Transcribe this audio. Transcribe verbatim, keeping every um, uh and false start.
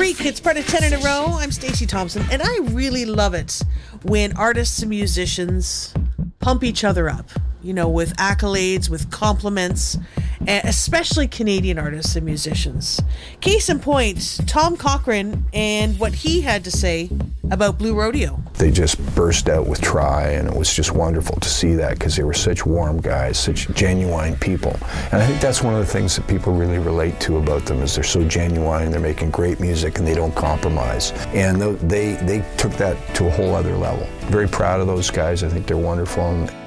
Freak. It's part of ten in a row. I'm Stacey Thompson, and I really love it when artists and musicians pump each other up, you know, with accolades, with compliments, especially Canadian artists and musicians. Case in point, Tom Cochrane and what he had to say about Blue Rodeo. They just burst out with Try, and it was just wonderful to see that because they were such warm guys, such genuine people. And I think that's one of the things that people really relate to about them is they're so genuine, they're making great music, and they don't compromise. And they, they took that to a whole other level. Very proud of those guys. I think they're wonderful. And